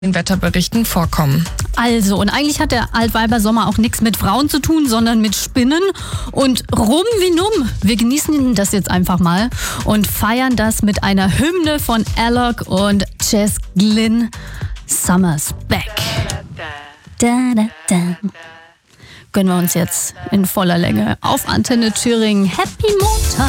den Wetterberichten vorkommen. Also, und eigentlich hat der Altweibersommer auch nichts mit Frauen zu tun, sondern mit Spinnen und rum wie numm. Wir genießen das jetzt einfach mal und feiern das mit einer Hymne von Alok und Jess Glynn, Summer's Back. Da, da, da. Gönnen wir uns jetzt in voller Länge auf Antenne Thüringen. Happy Montag!